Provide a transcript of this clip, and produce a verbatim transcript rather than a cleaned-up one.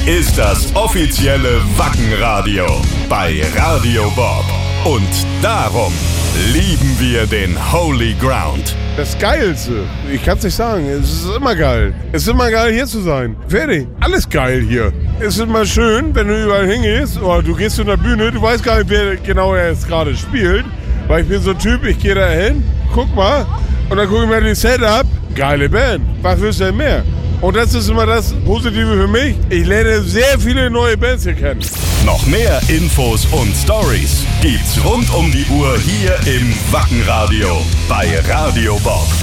ist das offizielle Wackenradio bei Radio Bob. Und darum lieben wir den Holy Ground. Das Geilste, ich kann's nicht sagen, es ist immer geil. Es ist immer geil, hier zu sein. Fertig, alles geil hier. Es ist immer schön, wenn du überall hingehst, oder du gehst zu einer Bühne, du weißt gar nicht, wer genau jetzt gerade spielt. Weil ich bin so ein Typ, ich gehe da hin, guck mal, und dann gucke ich mir die Setup. Geile Band, was willst du denn mehr? Und das ist immer das Positive für mich. Ich lerne sehr viele neue Bands hier kennen. Noch mehr Infos und Stories gibt's rund um die Uhr hier im Wackenradio bei Radio Bob.